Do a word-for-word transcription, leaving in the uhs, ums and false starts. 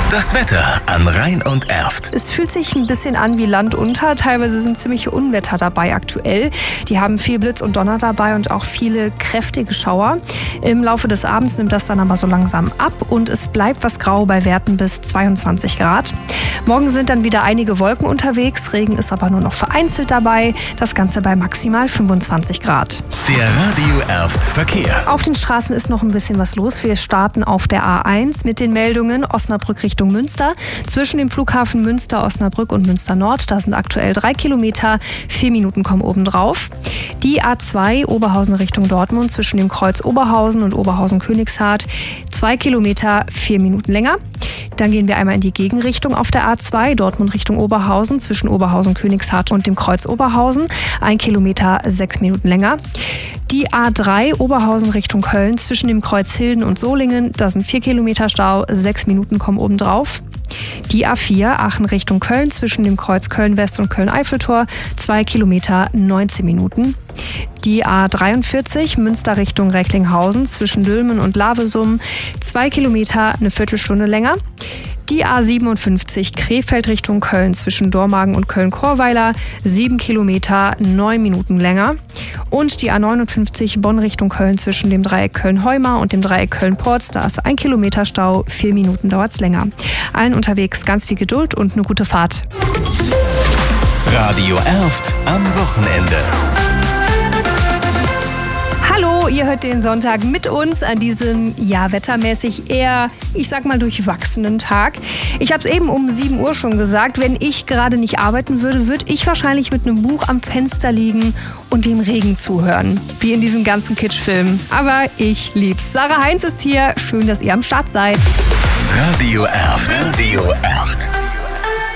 Das Wetter an Rhein und Erft. Es fühlt sich ein bisschen an wie Land unter. Teilweise sind ziemliche Unwetter dabei aktuell. Die haben viel Blitz und Donner dabei und auch viele kräftige Schauer. Im Laufe des Abends nimmt das dann aber so langsam ab und es bleibt was grau bei Werten bis zweiundzwanzig Grad. Morgen sind dann wieder einige Wolken unterwegs. Regen ist aber nur noch vereinzelt dabei. Das Ganze bei maximal fünfundzwanzig Grad. Der Radio Erft Verkehr. Auf den Straßen ist noch ein bisschen was los. Wir starten auf der A eins mit den Meldungen Osnabrück Richtung Münster. Zwischen dem Flughafen Münster, Osnabrück und Münster Nord, da sind aktuell drei Kilometer, vier Minuten kommen oben drauf. Die A zwei Oberhausen Richtung Dortmund zwischen dem Kreuz Oberhausen und Oberhausen-Königshardt, zwei Kilometer, vier Minuten länger. Dann gehen wir einmal in die Gegenrichtung auf der A zwei, Dortmund Richtung Oberhausen, zwischen Oberhausen-Königshardt und dem Kreuz Oberhausen, ein Kilometer, sechs Minuten länger. Die A drei Oberhausen Richtung Köln zwischen dem Kreuz Hilden und Solingen, da sind vier Kilometer Stau, sechs Minuten kommen oben drauf. Die A vier Aachen Richtung Köln zwischen dem Kreuz Köln-West und Köln-Eiffeltor, zwei Kilometer, neunzehn Minuten. Die A dreiundvierzig Münster Richtung Recklinghausen zwischen Dülmen und Lavesum, zwei Kilometer, eine Viertelstunde länger. Die A siebenundfünfzig Krefeld Richtung Köln zwischen Dormagen und Köln-Chorweiler, sieben Kilometer, neun Minuten länger. Und die A neunundfünfzig Bonn Richtung Köln zwischen dem Dreieck Köln-Heumar und dem Dreieck Köln-Porz, da ist ein Kilometer Stau, vier Minuten dauert es länger. Allen unterwegs ganz viel Geduld und eine gute Fahrt. Radio Erft am Wochenende. Hallo, ihr hört den Sonntag mit uns an diesem, ja, wettermäßig eher, ich sag mal, durchwachsenen Tag. Ich habe es eben um sieben Uhr schon gesagt, wenn ich gerade nicht arbeiten würde, würde ich wahrscheinlich mit einem Buch am Fenster liegen und dem Regen zuhören. Wie in diesen ganzen Kitschfilmen. Aber ich lieb's. Sarah Heinz ist hier. Schön, dass ihr am Start seid. Radio Erft. Radio Erft.